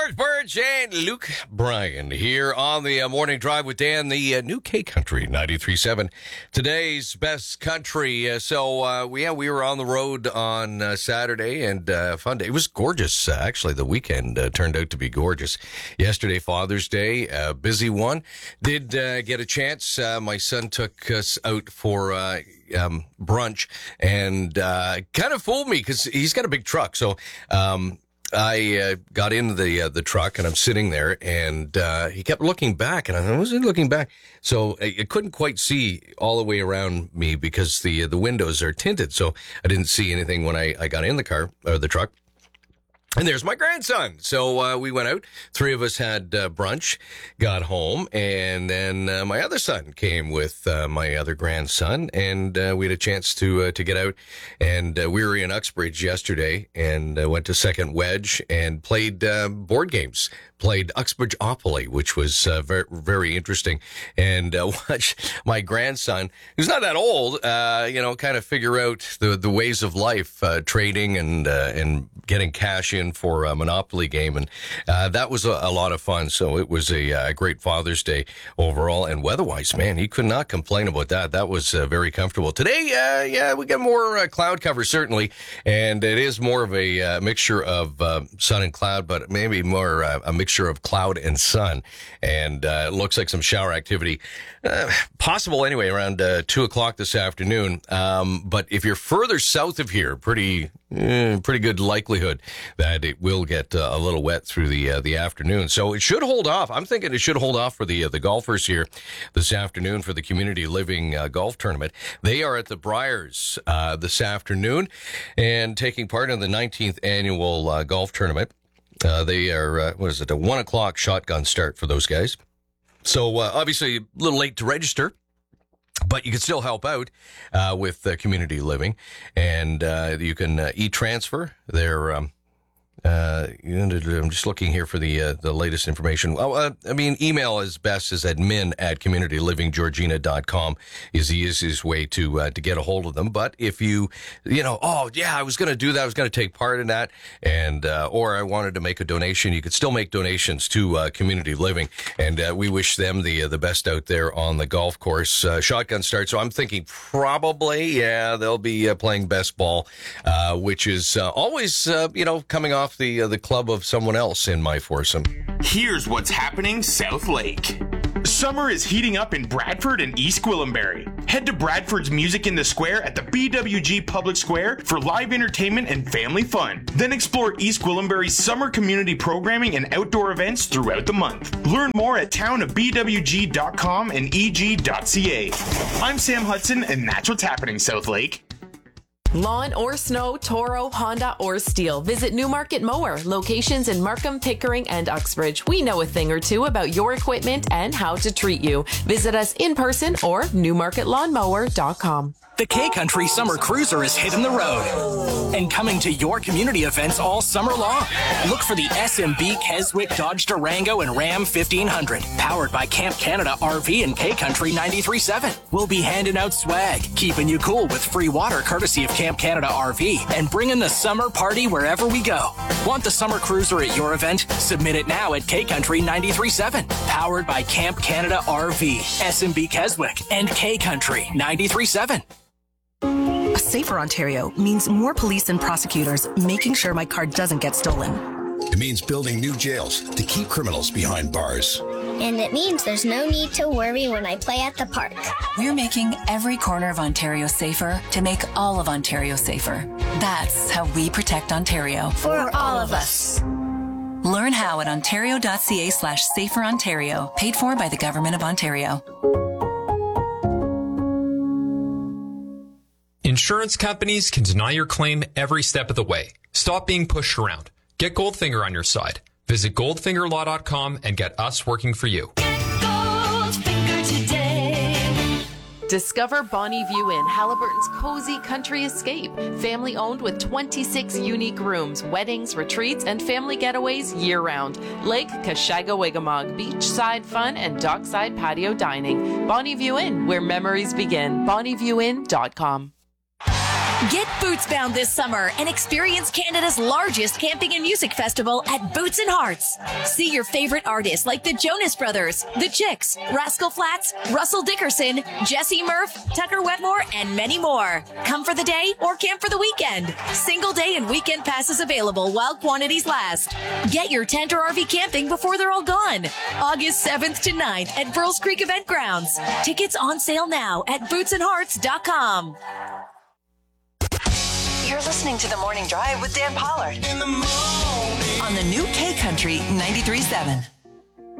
George Burge and Luke Bryan here on the Morning Drive with Dan, the new K Country 93.7. Today's best country. We were on the road on Saturday and fun day. It was gorgeous. Actually, the weekend turned out to be gorgeous. Yesterday, Father's Day, a busy one. Did get a chance. My son took us out for brunch and kind of fooled me because he's got a big truck. So I got into the truck and I'm sitting there and he kept looking back and I wasn't looking back. So I couldn't quite see all the way around me because the windows are tinted. So I didn't see anything when I got in the car or the truck. And there's my grandson. So we went out. Three of us had brunch, got home, and then my other son came with my other grandson, and we had a chance to get out. And we were in Uxbridge yesterday and went to Second Wedge and played board games. Played Uxbridgeopoly, which was very, very interesting, and watched my grandson, who's not that old, kind of figure out the ways of life, trading and getting cash in for a Monopoly game, and that was a lot of fun. So it was a great Father's Day overall, and weather-wise, man, he could not complain about that. That was very comfortable. Today, we got more cloud cover certainly, and it is more of a mixture of sun and cloud, but maybe more a mixture of cloud and sun, and it looks like some shower activity possible anyway around 2 o'clock this afternoon. But if you're further south of here, pretty good likelihood that it will get a little wet through the afternoon. So it should hold off. I'm thinking it should hold off for the golfers here this afternoon for the Community Living golf tournament. They are at the Briars this afternoon and taking part in the 19th annual golf tournament. They are, a 1 o'clock shotgun start for those guys. So, obviously, a little late to register, but you can still help out with Community Living. And you can e-transfer their I'm just looking here for the latest information. Email is best is admin@communitylivinggeorgina.com is the easiest way to get a hold of them. But if I was going to do that, I was going to take part in that, and or I wanted to make a donation, you could still make donations to Community Living, and we wish them the best out there on the golf course. Shotgun start, so I'm thinking probably they'll be playing best ball, which is always coming off the club of someone else in my foursome. Here's what's happening South Lake. Summer is heating up in Bradford and East Gwillimbury. Head to Bradford's Music in the Square at the BWG Public Square for live entertainment and family fun. Then explore East Gwillimbury's summer community programming and outdoor events throughout the month. Learn more at townofbwg.com and eg.ca. I'm Sam Hudson, and that's what's happening South Lake. Lawn or snow, Toro, Honda, or Steel. Visit Newmarket Mower. Locations in Markham, Pickering, and Uxbridge. We know a thing or two about your equipment and how to treat you. Visit us in person or newmarketlawnmower.com. The K-Country Summer Cruiser is hitting the road and coming to your community events all summer long. Look for the SMB Keswick Dodge Durango and Ram 1500, powered by Camp Canada RV and K-Country 93.7. We'll be handing out swag, keeping you cool with free water courtesy of Camp Canada RV, and bringing the summer party wherever we go. Want the Summer Cruiser at your event? Submit it now at K-Country 93.7, powered by Camp Canada RV, SMB Keswick, and K-Country 93.7. A safer Ontario means more police and prosecutors making sure my car doesn't get stolen. It means building new jails to keep criminals behind bars. And it means there's no need to worry when I play at the park. We're making every corner of Ontario safer to make all of Ontario safer. That's how we protect Ontario. For all of us. Learn how at ontario.ca/saferontario, paid for by the Government of Ontario. Insurance companies can deny your claim every step of the way. Stop being pushed around. Get Goldfinger on your side. Visit goldfingerlaw.com and get us working for you. Get Goldfinger today. Discover Bonnie View Inn, Halliburton's cozy country escape. Family owned with 26 unique rooms, weddings, retreats, and family getaways year-round. Lake Kashaga-Wigamog, beachside fun, and dockside patio dining. Bonnie View Inn, where memories begin. BonnieViewInn.com. Get bootsbound this summer and experience Canada's largest camping and music festival at Boots and Hearts. See your favorite artists like the Jonas Brothers, The Chicks, Rascal Flatts, Russell Dickerson, Jesse Murph, Tucker Wetmore, and many more. Come for the day or camp for the weekend. Single day and weekend passes available while quantities last. Get your tent or RV camping before they're all gone. August 7th to 9th at Burles Creek Event Grounds. Tickets on sale now at bootsandhearts.com. You're listening to The Morning Drive with Dan Pollard on the new K Country 93.7.